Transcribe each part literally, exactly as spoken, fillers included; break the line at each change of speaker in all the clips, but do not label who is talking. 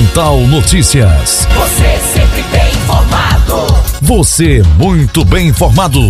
Pontal Notícias.
Você sempre bem informado.
Você muito bem informado.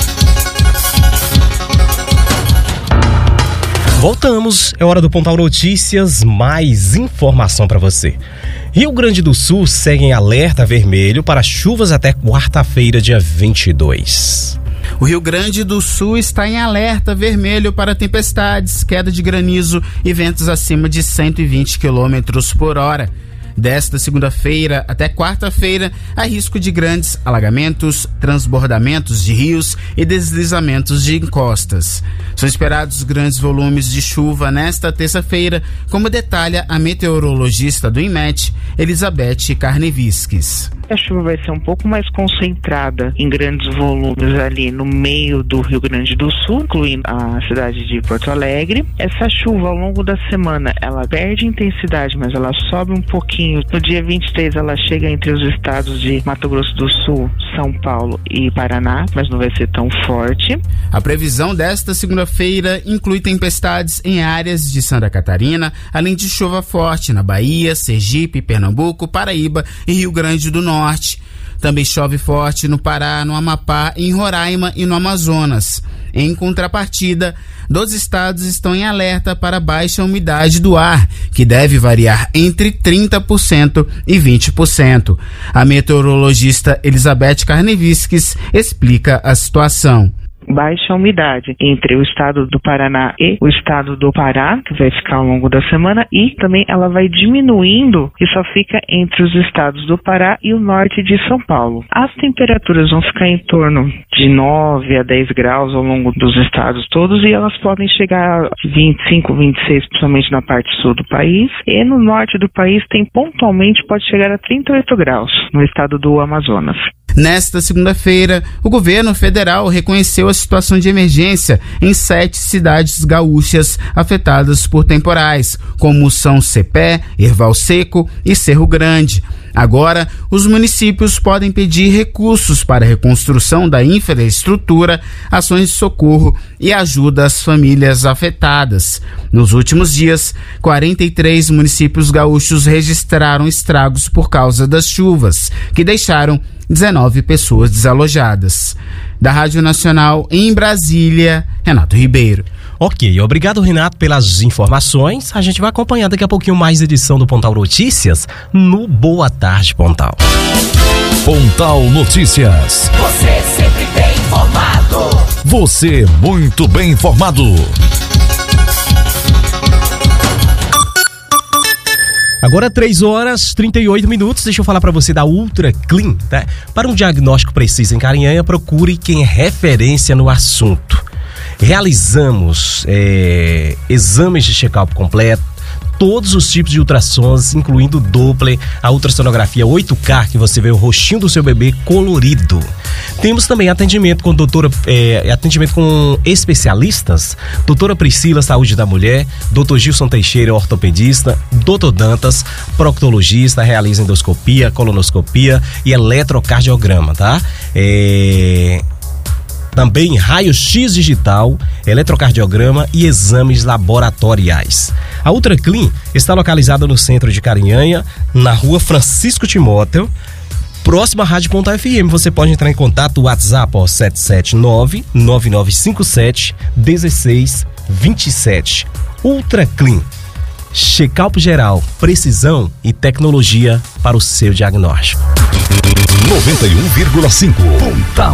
Voltamos, é hora do Pontal Notícias, mais informação para você. Rio Grande do Sul segue em alerta vermelho para chuvas até quarta-feira, dia vinte e dois.
O Rio Grande do Sul está em alerta vermelho para tempestades, queda de granizo e ventos acima de cento e vinte quilômetros por hora. Desta segunda-feira até quarta-feira, há risco de grandes alagamentos, transbordamentos de rios e deslizamentos de encostas. São esperados grandes volumes de chuva nesta terça-feira, como detalha a meteorologista do INMET, Elizabeth Karneviskis.
A chuva vai ser um pouco mais concentrada em grandes volumes ali no meio do Rio Grande do Sul, incluindo a cidade de Porto Alegre. Essa chuva ao longo da semana, ela perde intensidade, mas ela sobe um pouquinho. No dia vinte e três ela chega entre os estados de Mato Grosso do Sul, São Paulo e Paraná, mas não vai ser tão forte.
A previsão desta segunda-feira inclui tempestades em áreas de Santa Catarina, além de chuva forte na Bahia, Sergipe, Pernambuco, Paraíba e Rio Grande do Norte. Também chove forte no Pará, no Amapá, em Roraima e no Amazonas. Em contrapartida, doze estados estão em alerta para baixa umidade do ar, que deve variar entre trinta por cento e vinte por cento. A meteorologista Elizabeth Karneviskis explica a situação.
Baixa umidade entre o estado do Paraná e o estado do Pará, que vai ficar ao longo da semana, e também ela vai diminuindo e só fica entre os estados do Pará e o norte de São Paulo. As temperaturas vão ficar em torno de nove a dez graus ao longo dos estados todos e elas podem chegar a vinte e cinco, vinte e seis, principalmente na parte sul do país, e no norte do país tem pontualmente pode chegar a trinta e oito graus no estado do Amazonas.
Nesta segunda-feira, o governo federal reconheceu a situação de emergência em sete cidades gaúchas afetadas por temporais, como São Cepé, Erval Seco e Cerro Grande. Agora, os municípios podem pedir recursos para a reconstrução da infraestrutura, ações de socorro e ajuda às famílias afetadas. Nos últimos dias, quarenta e três municípios gaúchos registraram estragos por causa das chuvas, que deixaram dezenove pessoas desalojadas. Da Rádio Nacional em Brasília, Renato Ribeiro.
Ok, obrigado, Renato, pelas informações. A gente vai acompanhar daqui a pouquinho mais edição do Pontal Notícias no Boa Tarde, Pontal.
Pontal Notícias.
Você sempre bem informado.
Você muito bem informado.
Agora três horas e trinta e oito minutos, deixa eu falar para você da Ultra Clean, tá? Para um diagnóstico preciso em Carinhanha, procure quem é referência no assunto. Realizamos é, exames de check-up completo, todos os tipos de ultrassons, incluindo o Doppler, a ultrassonografia oito K, que você vê o rostinho do seu bebê colorido. Temos também atendimento com doutora, é, atendimento com especialistas, doutora Priscila, Saúde da Mulher, doutor Gilson Teixeira, ortopedista, doutor Dantas, proctologista, realiza endoscopia, colonoscopia e eletrocardiograma, tá? É... Também raio-x digital, eletrocardiograma e exames laboratoriais. A Ultra Clean está localizada no centro de Carinhanha, na rua Francisco Timóteo, próxima à Rádio Pontal F M. Você pode entrar em contato, WhatsApp, ó, sete sete nove, nove nove cinco sete, um seis dois sete. Ultra Clean. Check-up geral, precisão e tecnologia para o seu diagnóstico.
noventa e um vírgula cinco Pontal